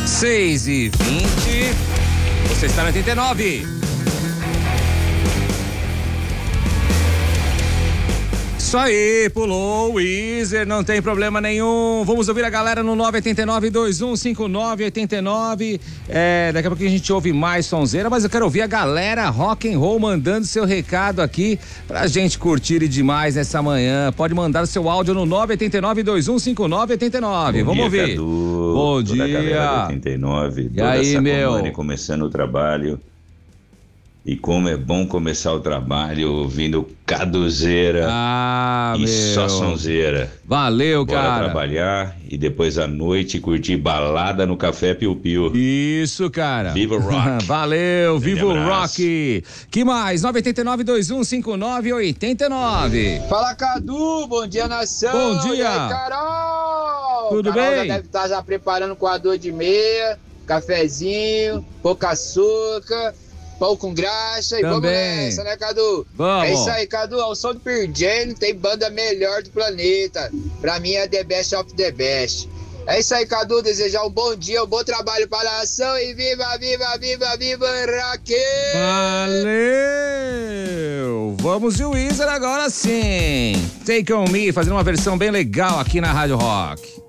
6h20. Você está na 89. Isso aí, pulou o Weezer, não tem problema nenhum. Vamos ouvir a galera no 989-2159-89. Daqui a pouco a gente ouve mais sonzeira, mas eu quero ouvir a galera rock and roll mandando seu recado aqui pra gente curtir demais nessa manhã. Pode mandar o seu áudio no 989-2159-89. Vamos ouvir. Cadu, bom toda dia. A galera do 89, e toda aí, essa meu? companhia começando o trabalho. E como é bom começar o trabalho ouvindo Caduzeira e só sonzeira. Valeu, Bora cara. trabalhar e depois à noite curtir balada no Café Piu Piu. Isso, cara. Viva o rock. Valeu, viva o abraço. rock. Que mais? 989-2159-89. Fala, Cadu, bom dia, nação. Bom dia. E aí, Carol? Tudo Carol bem? já deve estar já preparando coador de meia, cafezinho, pouco açúcar, pão com graxa e Também. vamos nessa, né, Cadu? Vamos. É isso aí, Cadu, ao som do Pearl Jam, não tem banda melhor do planeta. Pra mim é the best of the best. É isso aí, Cadu, desejar um bom dia, um bom trabalho para a nação e viva, viva, viva, viva rock! Valeu! Vamos de Weezer agora sim. Take On Me, fazendo uma versão bem legal aqui na Rádio Rock.